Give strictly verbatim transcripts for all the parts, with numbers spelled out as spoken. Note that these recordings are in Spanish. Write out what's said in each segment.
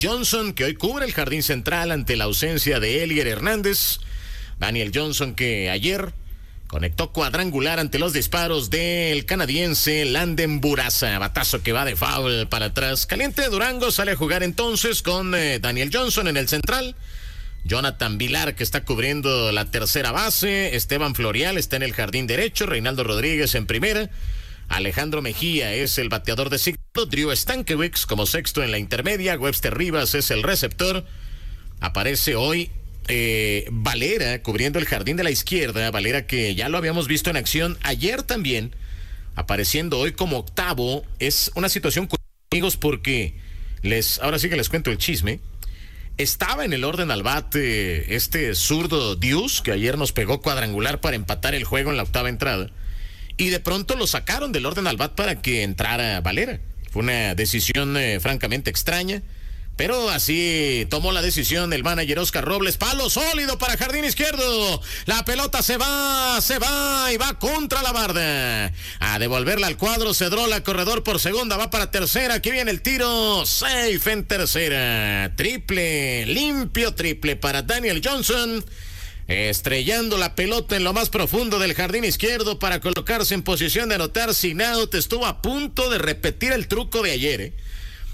Johnson, que hoy cubre el jardín central ante la ausencia de Elier Hernández. Daniel Johnson, que ayer conectó cuadrangular ante los disparos del canadiense Landen Buraza. Batazo que va de foul para atrás. Caliente de Durango sale a jugar entonces con eh, Daniel Johnson en el central. Jonathan Vilar, que está cubriendo la tercera base. Esteban Florial está en el jardín derecho. Reinaldo Rodríguez en primera. Alejandro Mejía es el bateador designado. Drew Stankiewicz como sexto en la intermedia. Webster Rivas es el receptor. Aparece hoy eh, Valera cubriendo el jardín de la izquierda. Valera, que ya lo habíamos visto en acción ayer también, apareciendo hoy como octavo. Es una situación curiosa, amigos, porque les, ahora sí que les cuento el chisme. Estaba en el orden al bate este zurdo Dius, que ayer nos pegó cuadrangular para empatar el juego en la octava entrada. Y de pronto lo sacaron del orden al bat para que entrara Valera. Fue una decisión eh, francamente extraña, pero así tomó la decisión el manager Oscar Robles. Palo sólido para jardín izquierdo. La pelota se va, se va y va contra la barda. A devolverla al cuadro, Cedrola, corredor por segunda, va para tercera. Aquí viene el tiro, safe en tercera. Triple, limpio triple para Daniel Johnson. Estrellando la pelota en lo más profundo del jardín izquierdo para colocarse en posición de anotar sin out. Estuvo a punto de repetir el truco de ayer, ¿eh?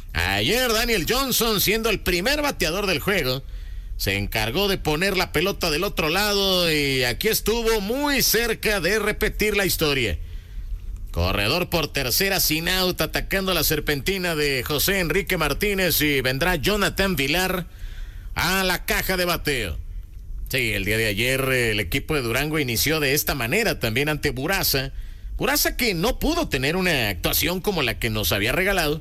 Ayer Daniel Johnson, siendo el primer bateador del juego, se encargó de poner la pelota del otro lado y aquí estuvo muy cerca de repetir la historia. Corredor por tercera sin out, atacando la serpentina de José Enrique Martínez, y vendrá Jonathan Vilar a la caja de bateo. Sí, el día de ayer el equipo de Durango inició de esta manera también ante Buraza. Buraza, que no pudo tener una actuación como la que nos había regalado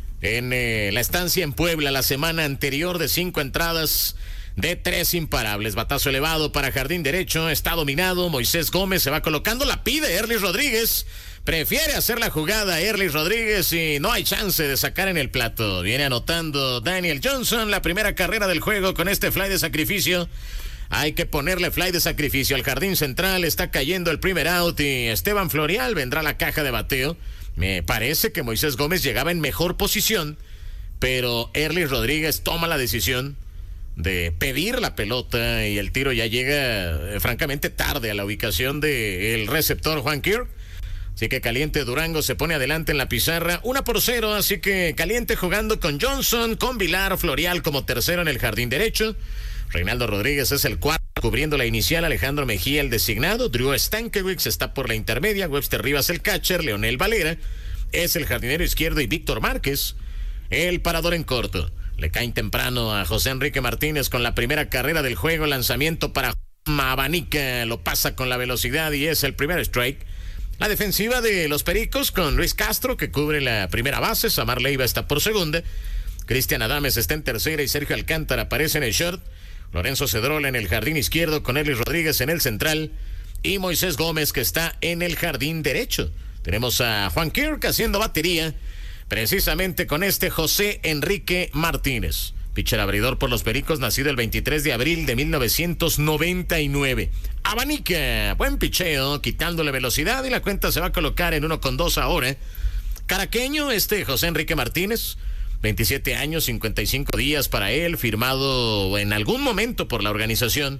en eh, la estancia en Puebla la semana anterior, de cinco entradas de tres imparables. Batazo elevado para jardín derecho, está dominado. Moisés Gómez se va colocando, la pide Erlis Rodríguez. Prefiere hacer la jugada Erlis Rodríguez y no hay chance de sacar en el plato. Viene anotando Daniel Johnson la primera carrera del juego con este fly de sacrificio. Hay que ponerle fly de sacrificio al jardín central. Está cayendo el primer out y Esteban Florial vendrá a la caja de bateo. Me parece que Moisés Gómez llegaba en mejor posición, pero Erlis Rodríguez toma la decisión de pedir la pelota y el tiro ya llega eh, francamente tarde a la ubicación del receptor Juan Kirk. Así que Caliente Durango se pone adelante en la pizarra, una por cero. Así que Caliente jugando con Johnson, con Vilar, Florial como tercero en el jardín derecho. Reinaldo Rodríguez es el cuarto, cubriendo la inicial. Alejandro Mejía el designado. Drew Stankiewicz está por la intermedia. Webster Rivas el catcher. Leonel Valera es el jardinero izquierdo y Víctor Márquez el parador en corto. Le caen temprano a José Enrique Martínez con la primera carrera del juego. Lanzamiento para Abanica, lo pasa con la velocidad y es el primer strike. La defensiva de los Pericos con Luis Castro, que cubre la primera base. Samar Leiva está por segunda. Cristian Adames está en tercera y Sergio Alcántara aparece en el short. Lorenzo Cedrola en el jardín izquierdo con Erlis Rodríguez en el central y Moisés Gómez, que está en el jardín derecho. Tenemos a Juan Kirk haciendo batería precisamente con este José Enrique Martínez, pitcher abridor por los Pericos, nacido el veintitrés de abril de mil novecientos noventa y nueve. Abanica, buen picheo, quitándole velocidad y la cuenta se va a colocar en uno con dos ahora. Caraqueño este José Enrique Martínez, veintisiete años, cincuenta y cinco días para él, firmado en algún momento por la organización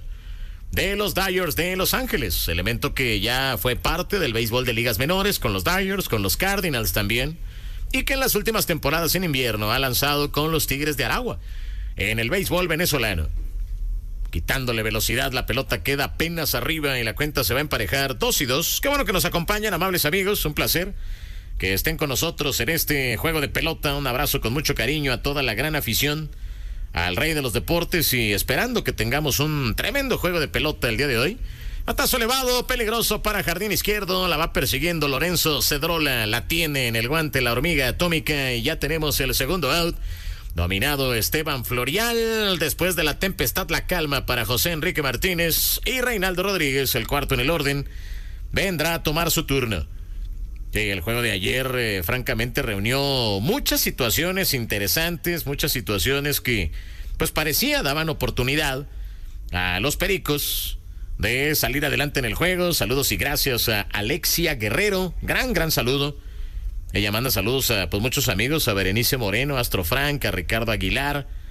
de los Dodgers de Los Ángeles, elemento que ya fue parte del béisbol de ligas menores con los Dodgers, con los Cardinals también, y que en las últimas temporadas en invierno ha lanzado con los Tigres de Aragua en el béisbol venezolano. Quitándole velocidad, la pelota queda apenas arriba y la cuenta se va a emparejar dos y dos. Qué bueno que nos acompañan, amables amigos, un placer que estén con nosotros en este juego de pelota. Un abrazo con mucho cariño a toda la gran afición, al rey de los deportes, y esperando que tengamos un tremendo juego de pelota el día de hoy. Batazo elevado, peligroso para jardín izquierdo, la va persiguiendo Lorenzo Cedrola, la tiene en el guante la hormiga atómica y ya tenemos el segundo out. Dominado Esteban Florial, después de la tempestad la calma para José Enrique Martínez y Reinaldo Rodríguez, el cuarto en el orden, vendrá a tomar su turno. Sí, el juego de ayer eh, francamente reunió muchas situaciones interesantes, muchas situaciones que pues parecía daban oportunidad a los Pericos de salir adelante en el juego. Saludos y gracias a Alexia Guerrero, gran, gran saludo. Ella manda saludos a pues muchos amigos, a Berenice Moreno, a Astro Frank, a Ricardo Aguilar,